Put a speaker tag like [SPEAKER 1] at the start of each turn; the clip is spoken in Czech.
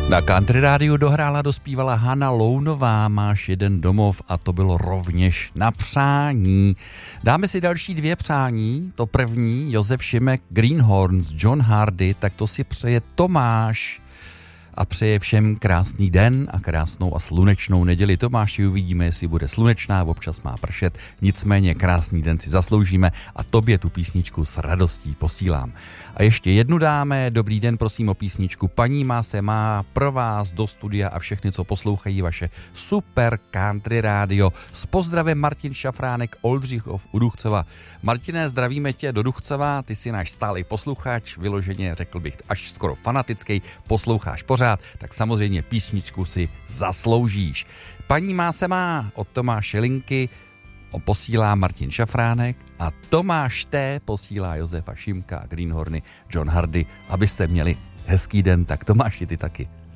[SPEAKER 1] Na Country Rádiu dohrála, dospívala Hana Lounová, Máš jeden domov, a to bylo rovněž na přání. Dáme si další dvě přání, to první, Josef Šimek, Greenhorns, John Hardy, tak to si přeje Tomáš a přeje všem krásný den a krásnou a slunečnou neděli. Tomáši, uvidíme, jestli bude slunečná, občas má pršet, nicméně krásný den si zasloužíme a tobě tu písničku s radostí posílám. A ještě jednu dáme, dobrý den, prosím o písničku Paní má se má pro vás do studia a všechny, co poslouchají vaše super country rádio. S pozdravem Martin Šafránek, Oldřichov u Duchcova. Martine, zdravíme tě do Duchcova, ty jsi náš stálý posluchač, vyloženě řekl bych až skoro fanatický, posloucháš pořád, tak samozřejmě písničku si zasloužíš. Paní má se má od Tomáše Linky posílá Martin Šafránek a Tomáš T. posílá Josefa Šimka a Greenhorny, John Hardy, abyste měli hezký den, tak Tomáši, ty taky.